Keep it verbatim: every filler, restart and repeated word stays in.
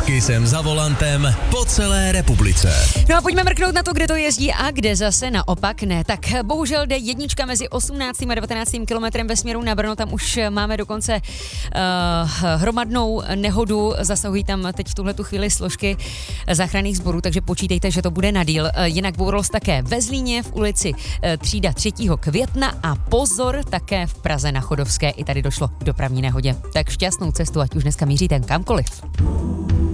Taky jsem za volantem po celé republice. No a pojďme mrknout na to, kde to jezdí a kde zase naopak ne. Tak bohužel jde jednička mezi osmnáctým a devatenáctým kilometrem ve směru na Brno. Tam už máme dokonce uh, hromadnou nehodu. Zasahují tam teď v tuhletu chvíli složky záchranných sborů, takže počítejte, že to bude na díl. Uh, jinak bourost také ve Zlíně v ulici uh, Třída třetího května a pozor také v Praze na Chodovské. I tady došlo k dopravní nehodě. Tak šťastnou cestu, ať už dneska míříte kamkoliv.